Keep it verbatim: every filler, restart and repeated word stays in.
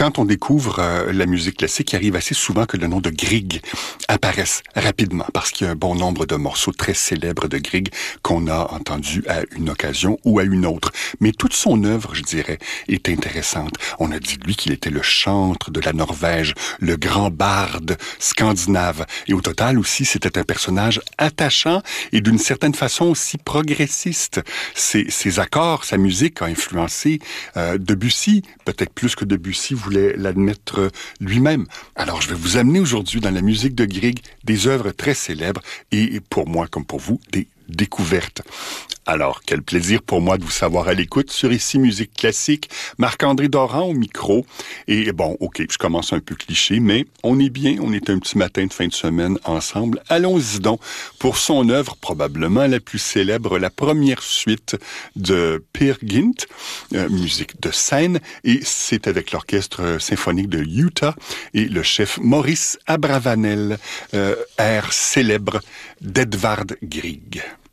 quand on découvre euh, la musique classique, il arrive assez souvent que le nom de Grieg apparaisse rapidement, parce qu'il y a un bon nombre de morceaux très célèbres de Grieg qu'on a entendus à une occasion ou à une autre. Mais toute son œuvre, je dirais, est intéressante. On a dit de lui qu'il était le chantre de la Norvège, le grand barde scandinave. Et au total aussi, c'était un personnage attachant et d'une certaine façon aussi progressiste. Ses, ses accords, sa musique a influencé euh, Debussy, peut-être plus que Debussy voulait l'admettre lui-même. Alors, je vais vous amener aujourd'hui dans la musique de Grieg des œuvres très célèbres et pour moi, comme pour vous, des découverte. Alors, quel plaisir pour moi de vous savoir à l'écoute sur Ici Musique Classique. Marc-André Doran au micro. Et bon, OK, je commence un peu cliché, mais on est bien, on est un petit matin de fin de semaine ensemble. Allons-y donc pour son œuvre probablement la plus célèbre, la première suite de Peer Gynt, euh, musique de scène, et c'est avec l'orchestre symphonique de Utah et le chef Maurice Abravanel, euh, air célèbre d'Edvard Grieg.